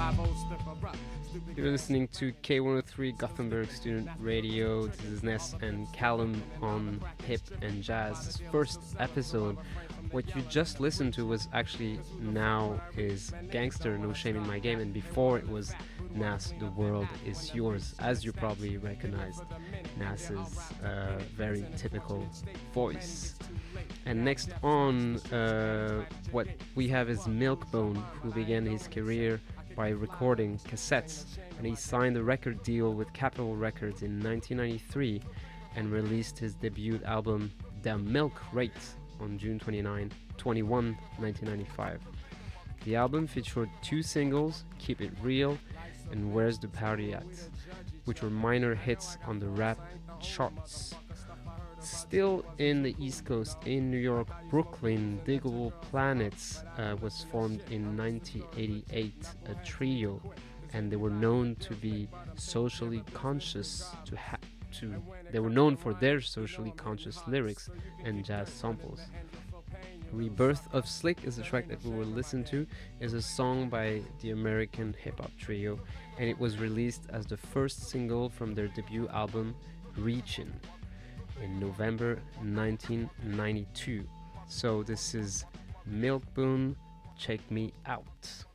You're listening to K103 Gothenburg Student Radio. This is Ness and Callum on Hip and Jazz. First episode. What you just listened to was actually now is Gangster, No Shame in My Game, and before it was Nas, The World Is Yours, as you probably recognized Nas's very typical voice. And next on, what we have is Milkbone, who began his career by recording cassettes, and he signed a record deal with Capitol Records in 1993 and released his debut album The Milk Rate on June 21, 1995. The album featured two singles, Keep It Real and Where's the Party At, which were minor hits on the rap charts. Still in the East Coast, in New York, Brooklyn, Digable Planets was formed in 1988, a trio, and they were known to be socially conscious. They were known for their socially conscious lyrics and jazz samples. Rebirth of Slick is the track that we will listen to. Is a song by the American hip-hop trio, and it was released as the first single from their debut album, Reachin', in November 1992. So this is Milkbone, Check Me Out.